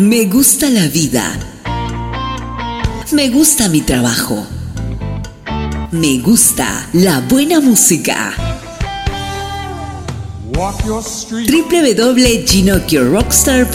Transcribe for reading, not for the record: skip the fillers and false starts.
Me gusta la vida. Me gusta mi trabajo. Me gusta la buena música. www.GinocchioRockstar.com